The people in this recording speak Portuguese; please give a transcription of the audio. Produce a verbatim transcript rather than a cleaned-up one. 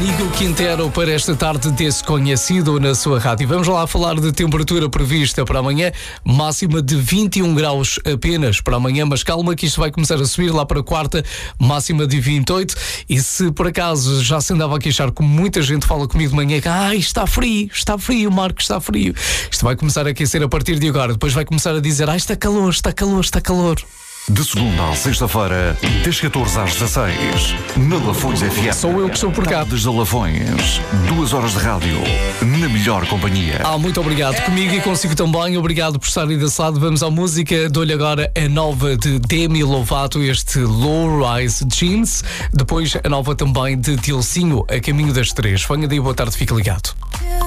Inigo Quintero para esta tarde desconhecido na sua rádio. Vamos lá falar de temperatura prevista para amanhã, máxima de vinte e um graus apenas para amanhã, mas calma que isto vai começar a subir lá para a quarta, máxima de vinte e oito. E se por acaso já se andava a queixar, como muita gente fala comigo de manhã, que ah, está frio, está frio, Marco, está frio. Isto vai começar a aquecer a partir de agora, depois vai começar a dizer, ah, está calor, está calor, está calor. De segunda à sexta-feira, das catorze às dezasseis, na Lafões F M. Sou eu que estou por cá. Tardes da Lafões, duas horas de rádio, na melhor companhia. Ah, muito obrigado. Comigo e consigo também. Obrigado por estar aí desse lado. Vamos à música. Dou-lhe agora a nova de Demi Lovato, este Low Rise Jeans. Depois a nova também de Dilcinho, A Caminho das Três. Venha daí, boa tarde, fique ligado.